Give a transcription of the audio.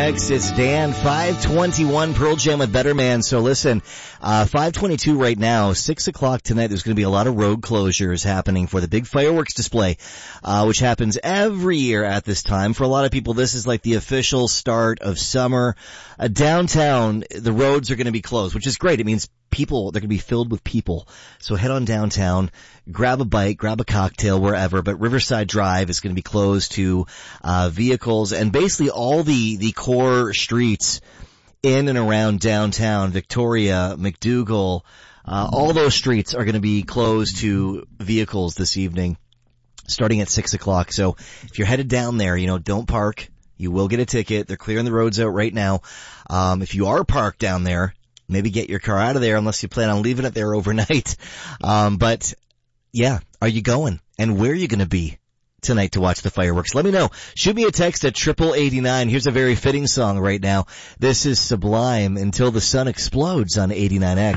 text. It's Dan, 521 Pearl Jam with Better Man. So listen, 522 right now, 6 o'clock tonight, there's going to be a lot of road closures happening for the big fireworks display, which happens every year at this time. For a lot of people, this is like the official start of summer. Downtown, the roads are going to be closed, which is great. It means people, they're going to be filled with people. So head on downtown, grab a bite, grab a cocktail wherever, but Riverside Drive is going to be closed to vehicles, and basically all the core streets in and around downtown, Victoria, McDougall, all those streets are going to be closed to vehicles this evening, starting at 6 o'clock. So if you're headed down there, don't park. You will get a ticket. They're clearing the roads out right now. If you are parked down there, maybe get your car out of there unless you plan on leaving it there overnight. But yeah, are you going? And where are you going to be tonight to watch the fireworks? Let me know. Shoot me a text at 8889. Here's a very fitting song right now. This is Sublime, Until the Sun Explodes on 89X.